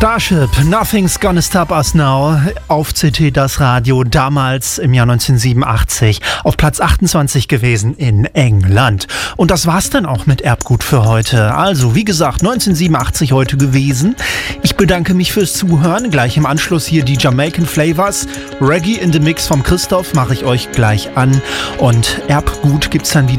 Starship, Nothing's Gonna Stop Us Now, auf CT Das Radio, damals im Jahr 1987, auf Platz 28 gewesen in England. Und das war's dann auch mit Erbgut für heute. Also, wie gesagt, 1987 heute gewesen. Ich bedanke mich fürs Zuhören. Gleich im Anschluss hier die Jamaican Flavors. Reggae in the Mix vom Christoph mache ich euch gleich an. Und Erbgut gibt's dann wieder